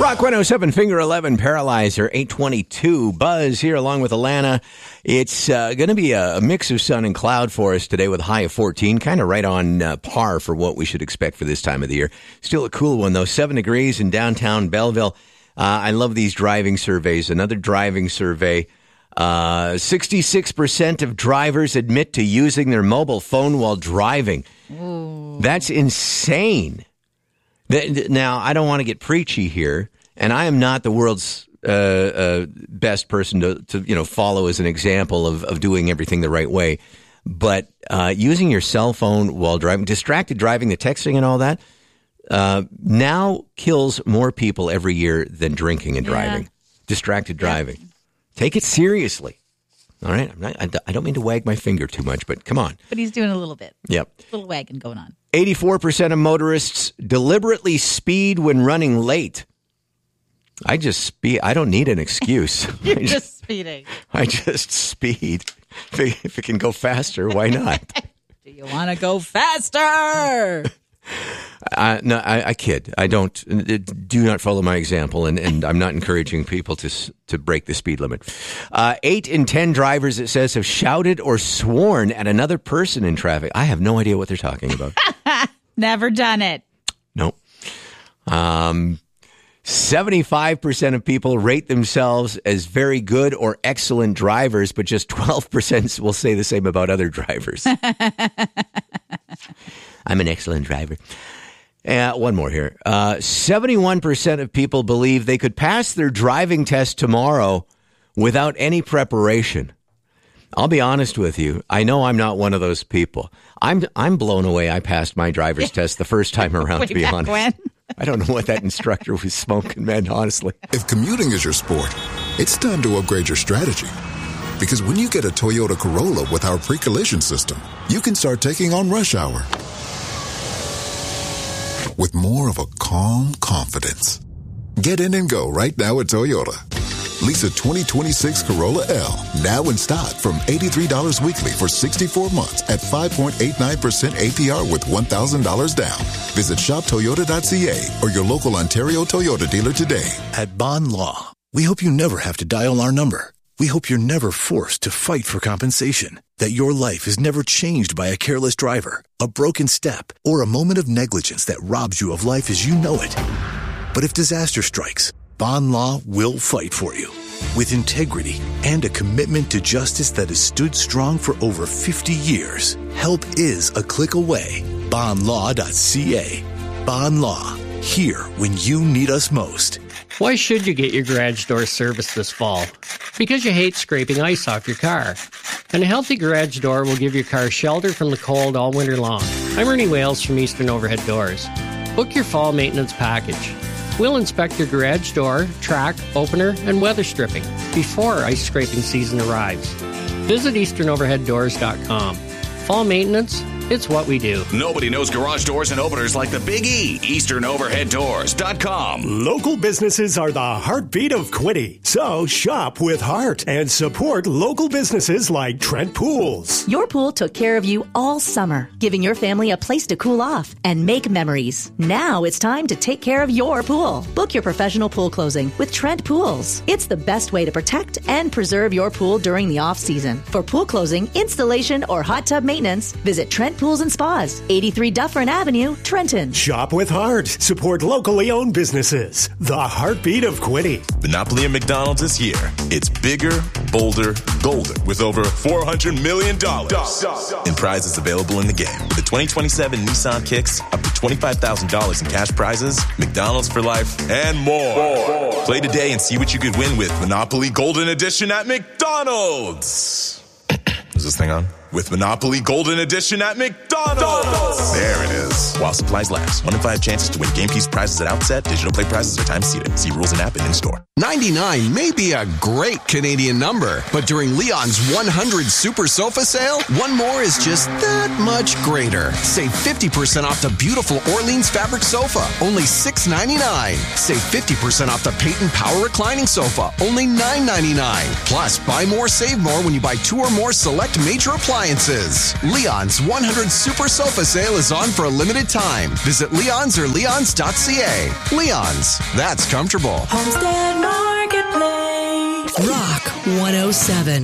Rock 107, Finger 11, Paralyzer, 822. Buzz here along with Alana. It's going to be a mix of sun and cloud for us today with a high of 14, kind of right on par for what we should expect for this time of the year. Still a cool one, though. 7 degrees in downtown Belleville. I love these driving surveys. Another driving survey. 66% of drivers admit to using their mobile phone while driving. Ooh. That's insane. Now, I don't want to get preachy here, and I am not the world's best person to follow as an example of doing everything the right way. But using your cell phone while driving, distracted driving, the texting and all that, now kills more people every year than drinking and driving. Distracted driving. Take it seriously. All right? I don't mean to wag my finger too much, but come on. But he's doing a little bit. Yep. A little wagging going on. 84% of motorists deliberately speed when running late. I just speed. I don't need an excuse. You're just speeding. I just speed. If it can go faster, why not? Do you want to go faster? No, I kid. I don't. Do not follow my example, and I'm not encouraging people to break the speed limit. 8 in 10 drivers, it says, have shouted or sworn at another person in traffic. I have no idea what they're talking about. Never done it. No. 75% of people rate themselves as very good or excellent drivers, but just 12% will say the same about other drivers. I'm an excellent driver. One more here. 71% of people believe they could pass their driving test tomorrow without any preparation. I'll be honest with you. I know I'm not one of those people. I'm blown away. I passed my driver's test the first time around, to be honest. When? I don't know what that instructor was smoking, man, honestly. If commuting is your sport, it's time to upgrade your strategy. Because when you get a Toyota Corolla with our pre-collision system, you can start taking on rush hour with more of a calm confidence. Get in and go right now at Toyota. Lease a 2026 Corolla L now in stock from $83 weekly for 64 months at 5.89% APR with $1,000 down. Visit shoptoyota.ca or your local Ontario Toyota dealer today. At Bond Law, we hope you never have to dial our number. We hope you're never forced to fight for compensation, that your life is never changed by a careless driver, a broken step, or a moment of negligence that robs you of life as you know it. But if disaster strikes, Bond Law will fight for you. With integrity and a commitment to justice that has stood strong for over 50 years, help is a click away. BondLaw.ca. Bond Law. Here when you need us most. Why should you get your garage door serviced this fall? Because you hate scraping ice off your car. And a healthy garage door will give your car shelter from the cold all winter long. I'm Ernie Wales from Eastern Overhead Doors. Book your fall maintenance package. We'll inspect your garage door, track, opener, and weather stripping before ice scraping season arrives. Visit EasternOverheadDoors.com. Fall maintenance, it's what we do. Nobody knows garage doors and openers like the Big E. EasternOverheadDoors.com. Local businesses are the heartbeat of Quinte. So shop with heart and support local businesses like Trent Pools. Your pool took care of you all summer, giving your family a place to cool off and make memories. Now it's time to take care of your pool. Book your professional pool closing with Trent Pools. It's the best way to protect and preserve your pool during the off-season. For pool closing, installation, or hot tub maintenance, visit Trent Pools and Spas, 83 Dufferin Avenue, Trenton. Shop with heart. Support locally owned businesses. The heartbeat of Quinte. Monopoly at McDonald's is here. It's bigger, bolder, golder with over $400 million in prizes available in the game. The 2027 Nissan Kicks, up to $25,000 in cash prizes, McDonald's for life, and more. Play today and see what you could win with Monopoly Golden Edition at McDonald's. Is this thing on? With Monopoly Golden Edition at McDonald's. There it is. While supplies last. 1 in 5 chances to win game piece prizes at outset. Digital play prizes are time seated. See rules and app and in-store. 99 may be a great Canadian number, but during Leon's 100 Super Sofa Sale, one more is just that much greater. Save 50% off the beautiful Orleans fabric sofa, only $6.99. Save 50% off the Peyton Power Reclining Sofa, only $9.99. Plus, buy more, save more when you buy 2 or more select major appliances appliances. Leon's 100 Super Sofa Sale is on for a limited time. Visit Leon's or leons.ca. Leon's, that's comfortable. Homestead Marketplace. Rock 107.